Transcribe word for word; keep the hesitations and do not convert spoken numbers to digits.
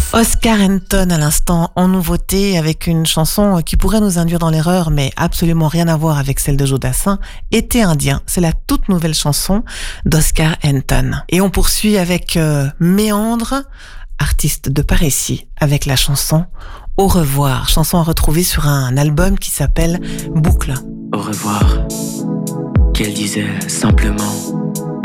Oscar Anton à l'instant en nouveauté avec une chanson qui pourrait nous induire dans l'erreur mais absolument rien à voir avec celle de Jodassin, Été indien. C'est la toute nouvelle chanson d'Oscar Anton. Et on poursuit avec euh, Méandre, artiste de par ici, avec la chanson Au revoir, chanson à retrouver sur un album qui s'appelle Boucle. Au revoir, qu'elle disait simplement.